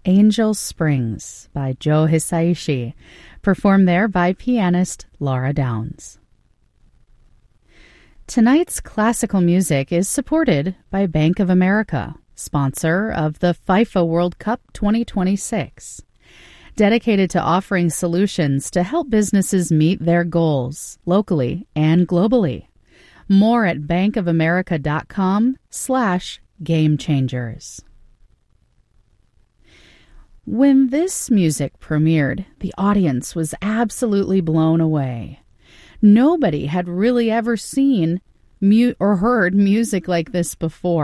Angel Springs by Joe Hisaishi, performed there by pianist Laura Downs. Tonight's classical music is supported by Bank of America, sponsor of the FIFA World Cup 2026. Dedicated to offering solutions to help businesses meet their goals, locally and globally. More at bankofamerica.com/gamechangers. When this music premiered, the audience was absolutely blown away. Nobody had really ever seen or heard music like this before.